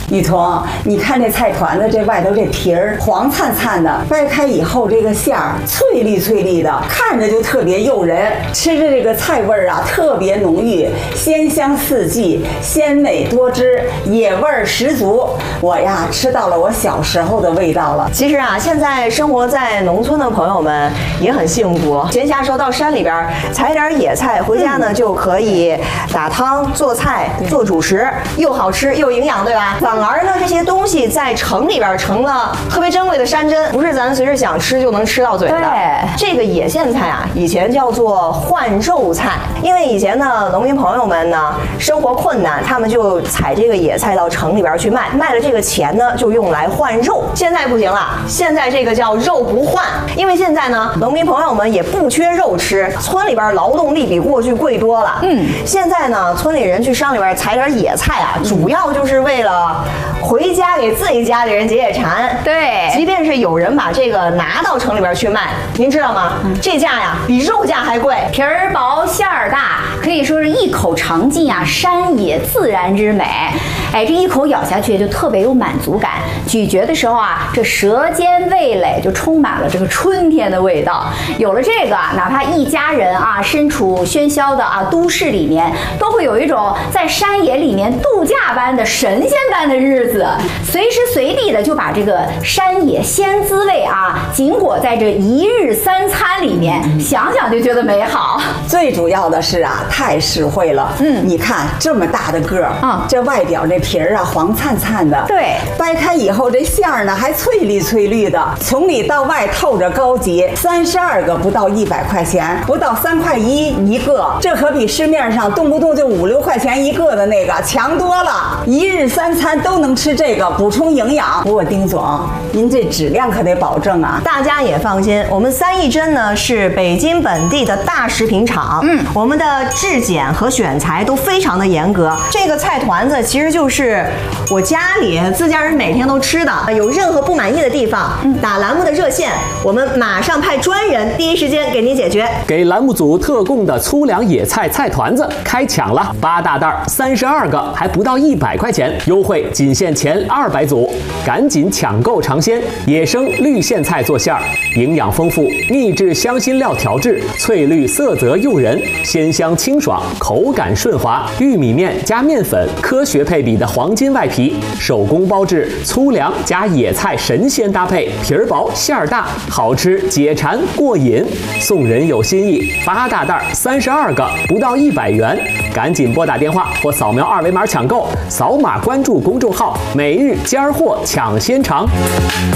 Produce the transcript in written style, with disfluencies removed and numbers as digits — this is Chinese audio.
雨桐，你看这菜团子这外头这皮儿黄灿灿的，掰开以后这个馅儿翠绿翠绿的，看着就特别诱人。吃着这个菜味儿啊，特别浓郁，鲜香四季，鲜美多汁，野味儿十足。我呀，吃到了我小时候的味道了。 其实啊，现在生活在农村的朋友们也很幸福，闲暇时候到山里边采点野菜回家呢，就可以打汤、做菜、做主食，又好吃又营养，对吧？反而呢，这些东西在城里边成了特别珍贵的山珍，不是咱随时想吃就能吃到嘴的。 对， 这个野苋菜啊，以前叫做换肉菜，因为以前呢，农民朋友们呢生活困难，他们就采这个野菜到城里边去卖，卖了这个钱呢就用来换肉。现在不行了，现在这个叫肉不换，因为现在呢，农民朋友们也不缺肉吃，村里边劳动力比过去贵多了。现在呢，村里人去山里边采点野菜啊，主要就是为了回家给自己家里人解解馋。 对， 即便是有人把这个拿到城里边去卖，您知道吗？这价呀比肉价还贵。 皮儿薄馅儿大，可以说是一口尝尽啊山野自然之美。哎，这一口咬下去就特别有满足感，咀嚼的时候啊，这舌尖味蕾就充满了这个春天的味道。有了这个，哪怕一家人啊身处喧嚣的都市里面，都会有一种在山野里面度假般的神仙般的日子，随时随地的就把这个山野鲜滋味紧裹在这一日三餐里面，想想就觉得美好。 最主要的是太实惠了。你看这么大的个儿这外表这皮儿黄灿灿的， 对， 掰开以后这馅儿呢还翠绿翠绿的，从里到外透着高级。32个不到100块钱，不到3块1一个，这可比市面上动不动就5、6块钱一个的那个强多了。一日三餐都能吃这个，补充营养。不过丁总，您这质量可得保证啊！ 大家也放心，我们三义珍呢是北京本地的大食品厂，我们的质检和选材都非常的严格。这个菜团子其实就是我家里自家人每天都吃的，有任何不满意的地方，打栏目的热线，我们马上派专人第一时间给您解决。 给栏目组特供的粗粮野菜菜团子开抢了，8大袋32个，还不到100块钱，优惠仅限前200组，赶紧抢购尝鲜！野生绿苋菜做馅儿，营养丰富，秘制香辛料调制，翠绿色泽诱人，鲜香清爽，口感顺滑。玉米面加面粉，科学配比的黄金外皮，手工包制，粗粮加野菜神仙搭配，皮儿薄馅儿大，好吃解馋过瘾。送人有心意，8大袋32个，不到100元，赶紧拨打电话或扫描2维码抢购，扫码关注公众号“每日尖儿货抢先尝”。